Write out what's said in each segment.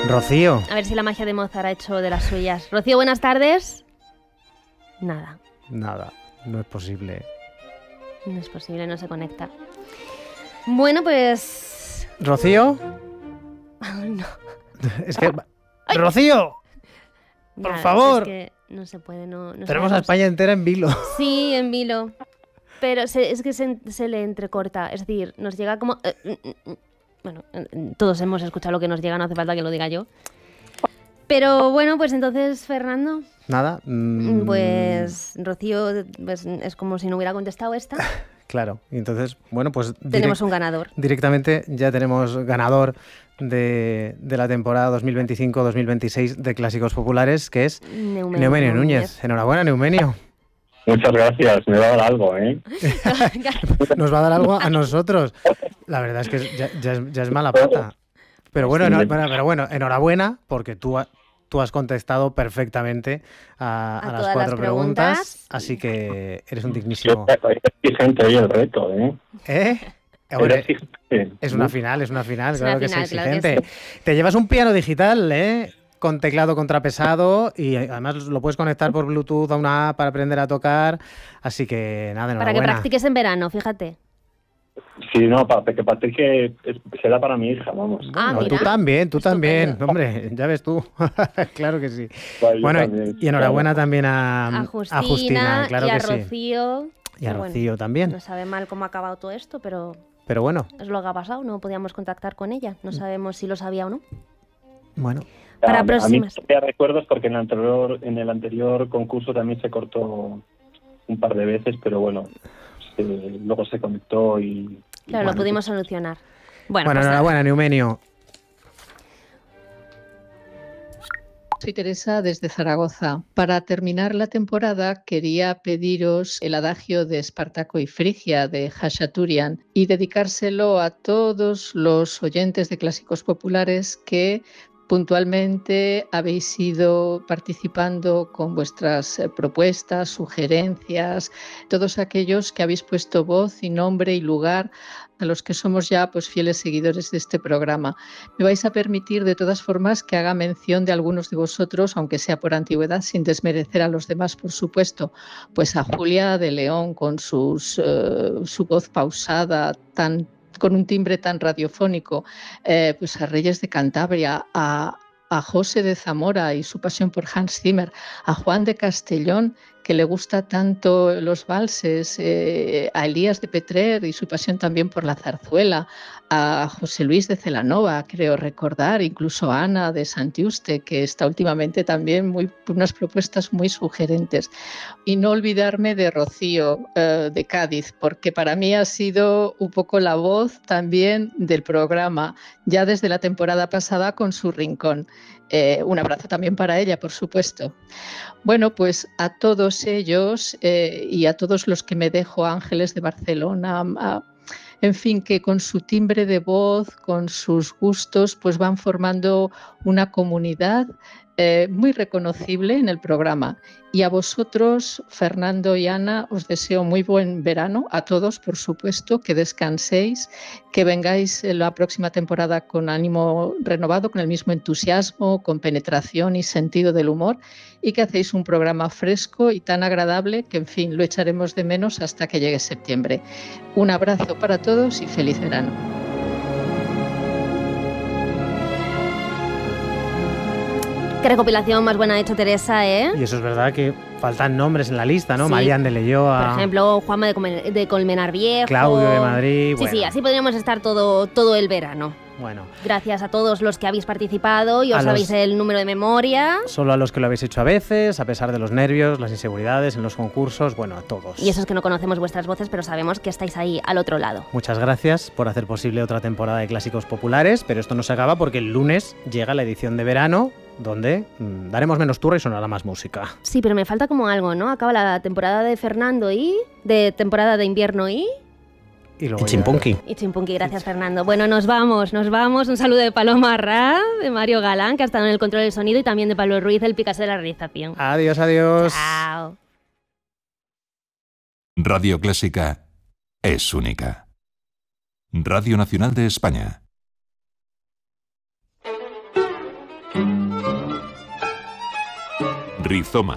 Rocío. A ver si la magia de Mozart ha hecho de las suyas. Rocío, buenas tardes. Nada. Nada, no es posible. No es posible, no se conecta. Bueno, pues... ¿Rocío? No. Es que... ¡Rocío! ¡Por favor! Es que no se puede, no Tenemos a España entera en vilo. Sí, en vilo. Pero es que se le entrecorta. Es decir, nos llega como... Bueno, todos hemos escuchado lo que nos llega, no hace falta que lo diga yo. Pero bueno, pues entonces, Fernando... Nada. Pues Rocío pues, es como si no hubiera contestado esta. Claro, y entonces, bueno, pues... Tenemos un ganador. Directamente ya tenemos ganador de la temporada 2025-2026 de Clásicos Populares, que es Neumenio Núñez. Enhorabuena, Neumenio. Muchas gracias, me va a dar algo, ¿eh? Nos va a dar algo a nosotros. La verdad es que ya es mala pata. Pero bueno, enhorabuena, porque tú has contestado perfectamente a las 4 preguntas, así que eres un dignísimo... Es exigente hoy el reto, ¿eh? ¿Eh? Hombre, es una final, claro que es exigente. Te llevas un piano digital, ¿eh? Con teclado contrapesado y además lo puedes conectar por Bluetooth a una app para aprender a tocar, así que nada, enhorabuena. Para que practiques en verano, fíjate. Sí, no, para que practique será para mi hija, vamos. No, tú también, hombre, ya ves tú. Claro que sí. Bueno, y enhorabuena también a Justina, claro y a que sí. Rocío. Y a Rocío también. No sabe mal cómo ha acabado todo esto, pero bueno. Es lo que ha pasado, no podíamos contactar con ella, no sabemos si lo sabía o no. Bueno. Para próximas. A mí me recuerdos porque en el anterior concurso también se cortó un par de veces, pero bueno, luego se conectó y... Claro, lo pudimos solucionar. Bueno, pues enhorabuena, Neumenio. Soy Teresa desde Zaragoza. Para terminar la temporada quería pediros el adagio de Espartaco y Frigia de Hachaturian y dedicárselo a todos los oyentes de Clásicos Populares que puntualmente habéis ido participando con vuestras propuestas, sugerencias, todos aquellos que habéis puesto voz y nombre y lugar a los que somos ya pues fieles seguidores de este programa. Me vais a permitir de todas formas que haga mención de algunos de vosotros, aunque sea por antigüedad, sin desmerecer a los demás, por supuesto. Pues a Julia de León con su voz pausada, con un timbre tan radiofónico, pues a Reyes de Cantabria, a José de Zamora y su pasión por Hans Zimmer, a Juan de Castellón, que le gusta tanto los valses, a Elías de Petrer y su pasión también por la zarzuela, a José Luis de Celanova, creo recordar, incluso a Ana de Santiuste, que está últimamente también unas propuestas muy sugerentes. Y no olvidarme de Rocío de Cádiz, porque para mí ha sido un poco la voz también del programa, ya desde la temporada pasada con su rincón. Un abrazo también para ella, por supuesto. Bueno, pues a todos ellos y a todos los que me dejo, Ángeles de Barcelona, en fin, que con su timbre de voz, con sus gustos, pues van formando una comunidad muy reconocible en el programa. Y a vosotros, Fernando y Ana, os deseo muy buen verano, a todos, por supuesto, que descanséis, que vengáis en la próxima temporada con ánimo renovado, con el mismo entusiasmo, con penetración y sentido del humor, y que hacéis un programa fresco y tan agradable que, en fin, lo echaremos de menos hasta que llegue septiembre. Un abrazo para todos y feliz verano. Qué recopilación más buena ha hecho Teresa, ¿eh? Y eso es verdad que faltan nombres en la lista, ¿no? Sí. Marian de Leyoa. Por ejemplo, Juanma de Colmenar Viejo. Claudio de Madrid. Sí, sí, así podríamos estar todo el verano. Bueno. Gracias a todos los que habéis participado y os sabéis el número de memoria. Solo a los que lo habéis hecho a veces, a pesar de los nervios, las inseguridades en los concursos, bueno, a todos. Y esos que no conocemos vuestras voces, pero sabemos que estáis ahí al otro lado. Muchas gracias por hacer posible otra temporada de Clásicos Populares, pero esto no se acaba porque el lunes llega la edición de verano, donde daremos menos turra y sonará más música. Sí, pero me falta como algo, ¿no? Acaba la temporada de Fernando y de temporada de invierno y Chimpunqui. Y Chimpunqui, gracias Fernando. Bueno, nos vamos. Un saludo de Paloma Arrad, de Mario Galán, que ha estado en el control del sonido, y también de Pablo Ruiz, el Picasso de la realización. Adiós. Chao. Radio Clásica es única. Radio Nacional de España. Rizoma.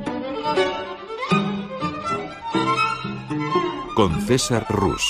Con César Rus.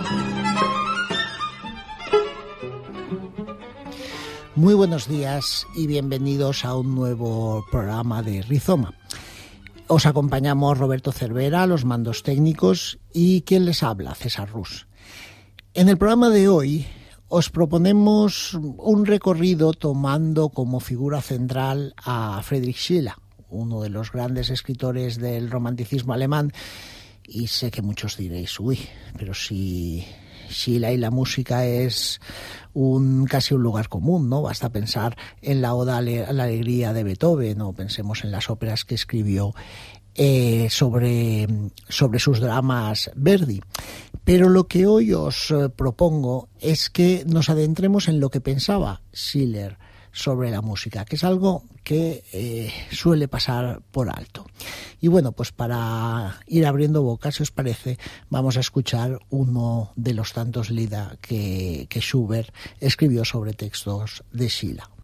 Muy buenos días y bienvenidos a un nuevo programa de Rizoma. Os acompañamos Roberto Cervera a los mandos técnicos y quien les habla, César Rus. En el programa de hoy os proponemos un recorrido tomando como figura central a Friedrich Schiller, uno de los grandes escritores del romanticismo alemán. Y sé que muchos diréis, pero si Schiller y la música es casi un lugar común, ¿no? Basta pensar en la Oda a la Alegría de Beethoven, o pensemos en las óperas que escribió sobre sus dramas Verdi. Pero lo que hoy os propongo es que nos adentremos en lo que pensaba Schiller sobre la música, que es algo que suele pasar por alto. Y bueno, pues para ir abriendo boca, si os parece, vamos a escuchar uno de los tantos Lieder que Schubert escribió sobre textos de Schiller.